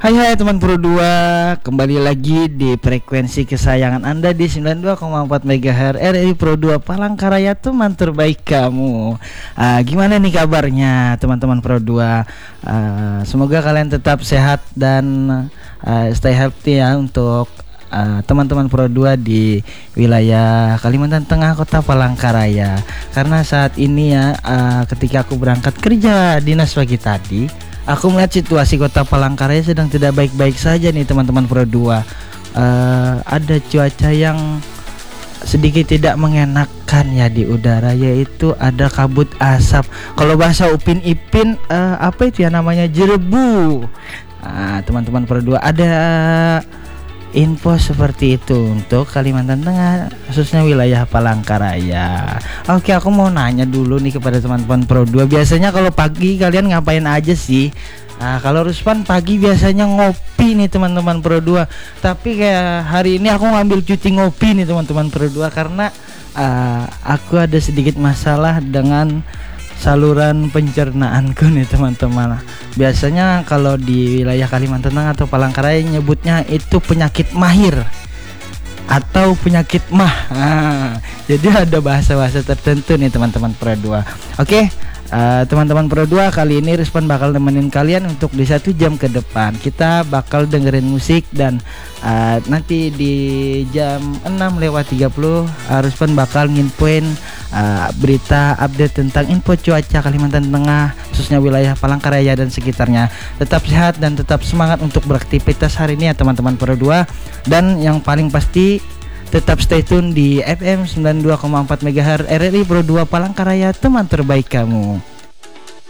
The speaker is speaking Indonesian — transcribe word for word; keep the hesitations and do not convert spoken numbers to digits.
Hai hai teman Pro dua, kembali lagi di frekuensi kesayangan Anda di sembilan puluh dua koma empat megahertz R R I Pro dua Palangkaraya, teman terbaik kamu. uh, Gimana nih kabarnya teman-teman Pro dua? uh, Semoga kalian tetap sehat dan uh, stay healthy ya untuk Uh, teman-teman Pro dua di wilayah Kalimantan Tengah, Kota Palangkaraya. Karena saat ini ya, uh, ketika aku berangkat kerja dinas pagi tadi, aku melihat situasi Kota Palangkaraya sedang tidak baik-baik saja nih teman-teman Pro dua. uh, Ada cuaca yang sedikit tidak mengenakan ya di udara, yaitu ada kabut asap. Kalau bahasa Upin Ipin, uh, apa itu ya namanya, jerebu. uh, Teman-teman Pro dua, ada info seperti itu untuk Kalimantan Tengah, khususnya wilayah Palangkaraya. Oke, aku mau nanya dulu nih kepada teman-teman Pro dua. Biasanya kalau pagi kalian ngapain aja sih? Nah, kalau Ruspan pagi biasanya ngopi nih teman-teman Pro dua. Tapi kayak hari ini aku ngambil cuti ngopi nih teman-teman Pro dua karena uh, aku ada sedikit masalah dengan saluran pencernaanku nih teman-teman. Biasanya kalau di wilayah Kalimantan Tengah atau Palangkaraya nyebutnya itu penyakit mahir atau penyakit mah. Nah, jadi ada bahasa-bahasa tertentu nih teman-teman Pro dua. Oke, uh, teman-teman Pro dua, kali ini Ruspan bakal nemenin kalian untuk di satu jam ke depan. Kita bakal dengerin musik dan uh, nanti di jam enam lewat tiga puluh uh, Ruspan bakal nginfoin Uh, berita update tentang info cuaca Kalimantan Tengah, khususnya wilayah Palangkaraya dan sekitarnya. Tetap sehat dan tetap semangat untuk beraktivitas hari ini ya teman-teman Pro dua. Dan yang paling pasti tetap stay tune di F M sembilan puluh dua koma empat megahertz R R I Pro dua Palangkaraya, teman terbaik kamu.